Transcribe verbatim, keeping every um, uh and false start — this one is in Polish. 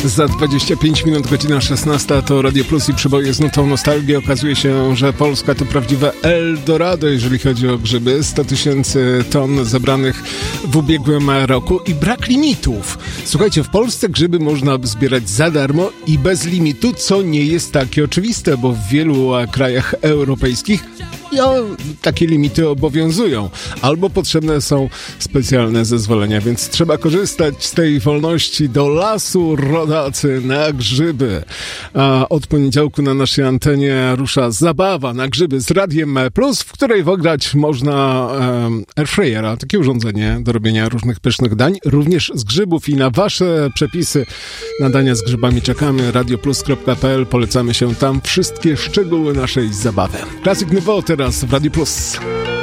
Za dwadzieścia pięć minut, godzina szesnasta, to Radio Plus i Przeboje z nutą nostalgii. Okazuje się, że Polska to prawdziwe Eldorado, jeżeli chodzi o grzyby. sto tysięcy ton zebranych w ubiegłym roku i brak limitów. Słuchajcie, w Polsce grzyby można zbierać za darmo i bez limitu, co nie jest takie oczywiste, bo w wielu krajach europejskich ja, takie limity obowiązują. Albo potrzebne są specjalne zezwolenia, więc trzeba korzystać z tej wolności. Do lasu, rodacy, na grzyby. A od poniedziałku na naszej antenie rusza zabawa na grzyby z Radiem Plus, w której wygrać można um, airfryera, takie urządzenie do robienia różnych pysznych dań, również z grzybów. I na wasze przepisy na dania z grzybami czekamy. radioplus kropka p l. Polecamy się tam wszystkie szczegóły naszej zabawy. Classic Nouveau teraz w Radio Plus.